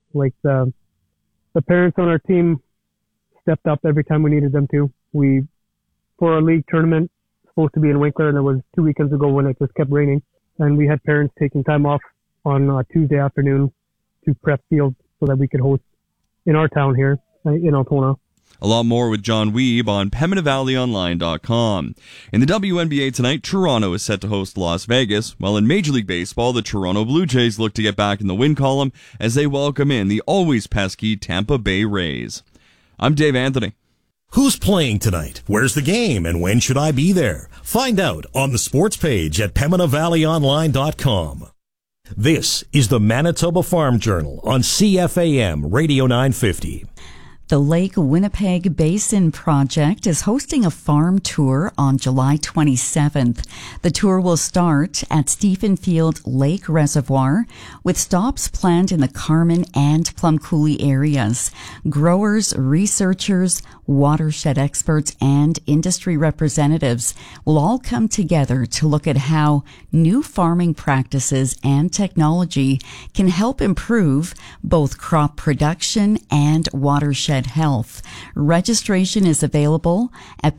Like the parents on our team stepped up every time we needed them to. For our league tournament, supposed to be in Winkler, and it was 2 weekends ago when it just kept raining, and we had parents taking time off on Tuesday afternoon to prep fields so that we could host in our town here in Altona. A lot more with John Weeb on PembinaValleyOnline.com. In the WNBA tonight, Toronto is set to host Las Vegas, while in Major League Baseball, the Toronto Blue Jays look to get back in the win column as they welcome in the always pesky Tampa Bay Rays. I'm Dave Anthony. Who's playing tonight? Where's the game? And when should I be there? Find out on the sports page at PembinaValleyOnline.com. This is the Manitoba Farm Journal on CFAM Radio 950. The Lake Winnipeg Basin Project is hosting a farm tour on July 27th. The tour will start at Stephenfield Lake Reservoir with stops planned in the Carman and Plum Coulee areas. Growers, researchers, watershed experts, and industry representatives will all come together to look at how new farming practices and technology can help improve both crop production and watershed health. Registration is available at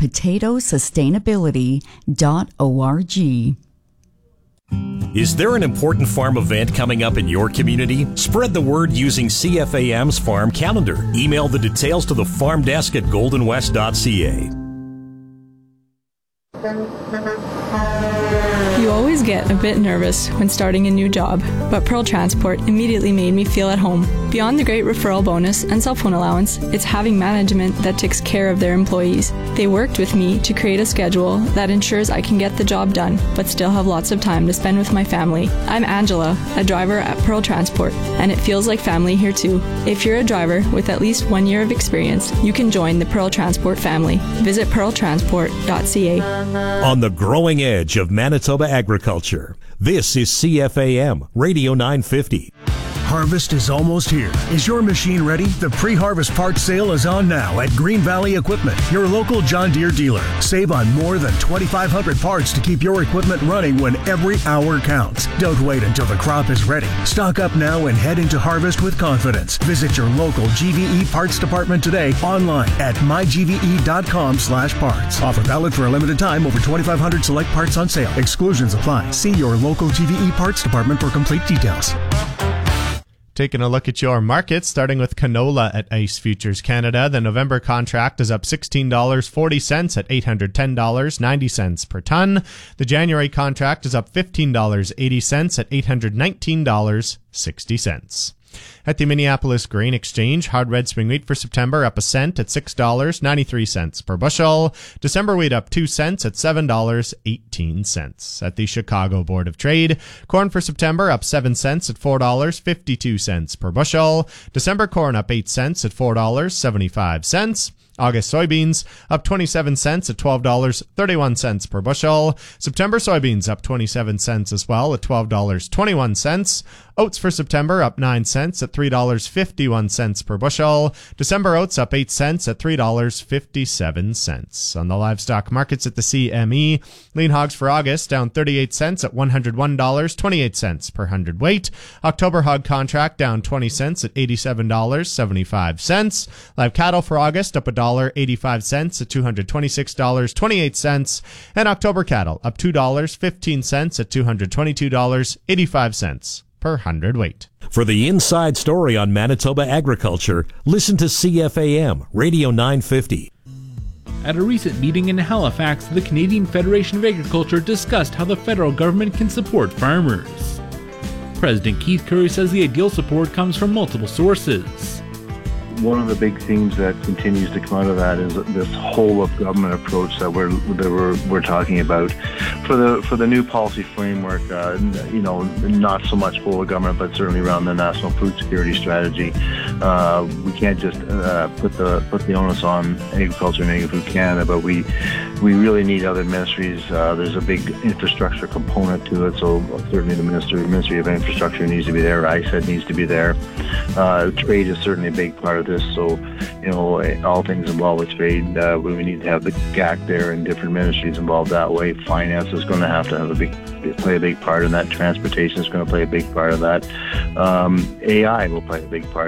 potatosustainability.org. Is there an important farm event coming up in your community? Spread the word using CFAM's farm calendar. Email the details to the farm desk at goldenwest.ca. You always get a bit nervous when starting a new job, but Pearl Transport immediately made me feel at home. Beyond the great referral bonus and cell phone allowance, it's having management that takes care of their employees. They worked with me to create a schedule that ensures I can get the job done, but still have lots of time to spend with my family. I'm Angela, a driver at Pearl Transport, and it feels like family here too. If you're a driver with at least 1 year of experience, you can join the Pearl Transport family. Visit pearltransport.ca. On the growing edge of Manitoba agriculture, this is CFAM Radio 950. Harvest is almost here. Is your machine ready? The pre-harvest parts sale is on now at Green Valley Equipment, your local John Deere dealer. Save on more than 2,500 parts to keep your equipment running when every hour counts. Don't wait until the crop is ready. Stock up now and head into harvest with confidence. Visit your local GVE parts department today online at mygve.com/parts. Offer valid for a limited time. Over 2,500 select parts on sale. Exclusions apply. See your local GVE parts department for complete details. Taking a look at your markets, starting with canola at ICE Futures Canada. The November contract is up $16.40 at $810.90 per ton. The January contract is up $15.80 at $819.60. At the Minneapolis Grain Exchange, hard red spring wheat for September up a cent at $6.93 per bushel. December wheat up 2 cents at $7.18. At the Chicago Board of Trade, corn for September up 7 cents at $4.52 per bushel. December corn up 8 cents at $4.75. August soybeans up 27 cents at $12.31 per bushel. September soybeans up 27 cents as well at $12.21. Oats for September up 9 cents at $3.51 per bushel. December oats up 8 cents at $3.57. On the livestock markets at the CME, lean hogs for August down 38 cents at $101.28 per hundredweight. October hog contract down 20 cents at $87.75. Live cattle for August up $1.85 at $226.28. And October cattle up $2.15 at $222.85 per hundredweight. For the inside story on Manitoba agriculture, listen to CFAM Radio 950. At a recent meeting in Halifax, the Canadian Federation of Agriculture discussed how the federal government can support farmers. President Keith Currie says the ideal support comes from multiple sources. One of the big themes that continues to come out of that is this whole of government approach that we're talking about for the new policy framework. Not so much whole of government, but certainly around the national food security strategy. We can't just put the onus on agriculture and Agri-Food Canada, but we really need other ministries. There's a big infrastructure component to it, so certainly the Ministry of Infrastructure needs to be there. ISED needs to be there. Trade is certainly a big part of this, so all things involved with trade, we need to have the GAC there and different ministries involved that way. Finance is going to have play a big part in that. Transportation is going to play a big part of that. AI will play a big part